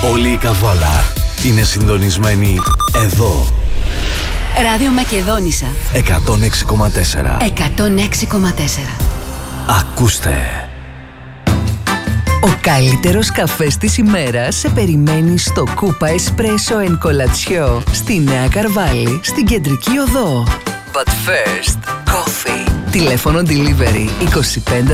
Όλη η Καβάλα είναι συντονισμένη εδώ. Ράδιο Μακεδόνισσα 106,4. 106,4. Ακούστε. Ο καλύτερος καφές της ημέρας σε περιμένει στο Κούπα Εσπρέσο εν Κολατσιό στη Νέα Καρβάλη, στην Κεντρική Οδό. But first, coffee. Τηλέφωνο delivery 25